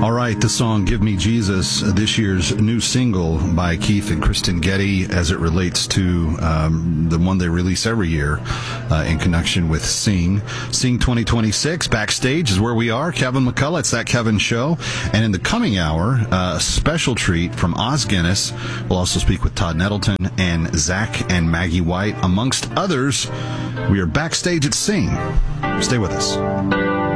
All right, the song Give Me Jesus, this year's new single by Keith and Kristen Getty as it relates to the one they release every year in connection with Sing. Sing 2026, backstage is where we are. Kevin McCullough, it's That Kevin Show. And in the coming hour, a special treat from Oz Guinness. We'll also speak with Todd Nettleton and Zach and Maggie White, amongst others. We are backstage at Sing. Stay with us.